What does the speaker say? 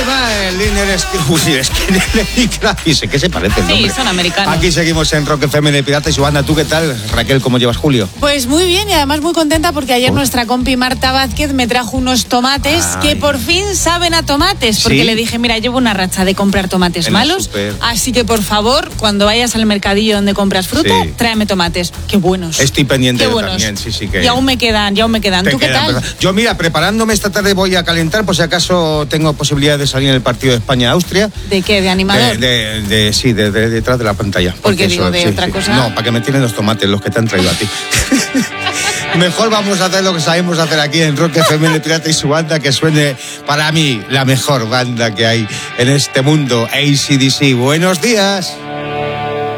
llama Liner Skinner. ¿Qué se parece el nombre? Sí, son americanos. Aquí seguimos en Rock FM de Pirata y su banda. ¿Tú qué tal, Raquel? ¿Cómo llevas julio? Pues muy bien y además muy contenta porque ayer nuestra compi Marta Vázquez me trajo unos tomates que por fin saben a tomates. Porque le dije, mira, llevo una racha de comprar tomates en malos, así que por favor, cuando vayas al mercadillo donde compras fruta, tráeme tomates. Qué buenos. Estoy pendiente Qué yo buenos. también, sí, que... Y aún me quedan. ¿Tú qué tal? Yo, mira, preparándome esta tarde voy a calentar, por si acaso tengo posibilidad de salir en el partido de España-Austria. ¿De qué? ¿De animador? Sí, detrás de la pantalla. Porque digo, eso, de otra cosa. No, para que me tiren los tomates, los que te han traído a ti. Mejor vamos a hacer lo que sabemos hacer aquí en Rock FM de Pirata y su banda, que suene para mí la mejor banda que hay en este mundo, AC/DC. Buenos días.